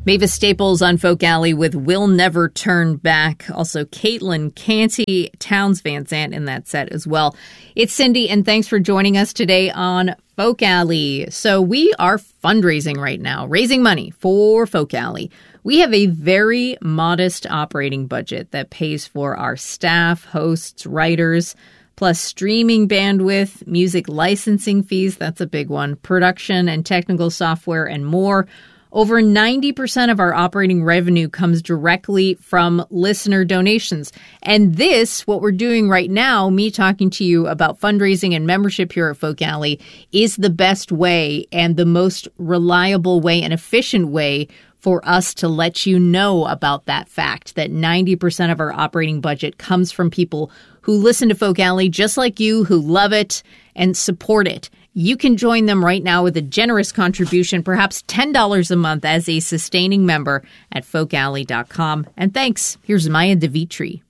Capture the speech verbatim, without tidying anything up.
Mavis Staples on Folk Alley with We'll Never Turn Back. Also, Caitlin Canty, Townes Van Zandt in that set as well. It's Cindy, and thanks for joining us today on Folk Alley. So we are fundraising right now, raising money for Folk Alley. We have a very modest operating budget that pays for our staff, hosts, writers, plus streaming bandwidth, music licensing fees, that's a big one, production and technical software, and more. Over ninety percent of our operating revenue comes directly from listener donations. And this, what we're doing right now, me talking to you about fundraising and membership here at Folk Alley, is the best way and the most reliable way and efficient way for us to let you know about that fact, that ninety percent of our operating budget comes from people who listen to Folk Alley just like you, who love it and support it. You can join them right now with a generous contribution, perhaps ten dollars a month as a sustaining member at folk alley dot com. And thanks. Here's Maya DeVitri.